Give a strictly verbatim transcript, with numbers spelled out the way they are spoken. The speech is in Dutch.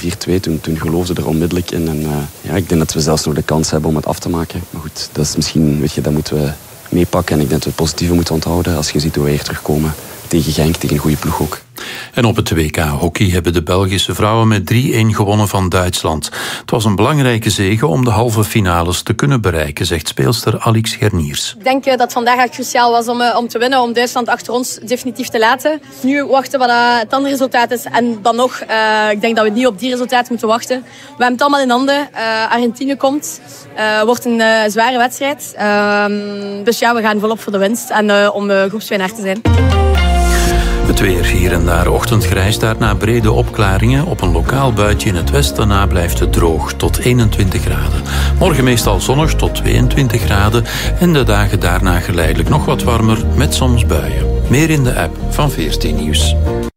vier twee, toen, toen geloofde er onmiddellijk in. En uh, ja, ik denk dat we zelfs nog de kans hebben om het af te maken. Maar goed, dat is misschien, weet je, dat moeten we meepakken. En ik denk dat we het positieve moeten onthouden als je ziet hoe we hier terugkomen. Tegen Genk, tegen een goede ploeg ook. En op het W K hockey hebben de Belgische vrouwen met drie-een gewonnen van Duitsland. Het was een belangrijke zege om de halve finales te kunnen bereiken, zegt speelster Alix Gerniers. Ik denk dat het vandaag echt cruciaal was om, om te winnen, om Duitsland achter ons definitief te laten. Nu wachten wat het andere resultaat is. En dan nog, uh, ik denk dat we niet op die resultaten moeten wachten. We hebben het allemaal in handen. Uh, Argentinië komt. Uh, wordt een uh, zware wedstrijd. Uh, dus ja, we gaan volop voor de winst en uh, om uh, groepswinnaar te zijn. Het weer, hier en daar ochtendgrijs, daarna brede opklaringen. Op een lokaal buitje in het westen, daarna blijft het droog tot eenentwintig graden. Morgen meestal zonnig tot tweeëntwintig graden. En de dagen daarna geleidelijk nog wat warmer met soms buien. Meer in de app van veertien Nieuws.